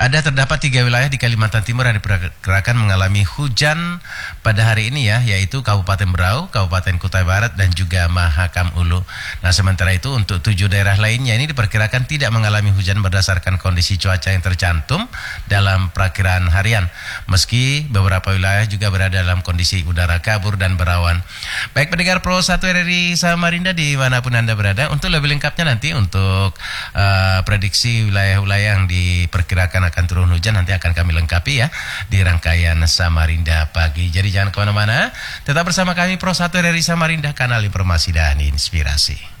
Terdapat 3 wilayah di Kalimantan Timur yang diperkirakan mengalami hujan pada hari ini ya, yaitu Kabupaten Berau, Kabupaten Kutai Barat, dan juga Mahakam Ulu. Nah, sementara itu untuk 7 daerah lainnya ini diperkirakan tidak mengalami hujan berdasarkan kondisi cuaca yang tercantum dalam perakiraan harian. Meski beberapa wilayah juga berada dalam kondisi udara kabur dan berawan. Baik pendengar Pro 1 RRI Samarinda dimanapun Anda berada, untuk lebih lengkapnya nanti untuk prediksi wilayah-wilayah yang diperkirakan akan turun hujan nanti akan kami lengkapi ya di rangkaian Samarinda Pagi. Jadi jangan kemana-mana, tetap bersama kami Pro 1 RRI Samarinda, kanal informasi dan inspirasi.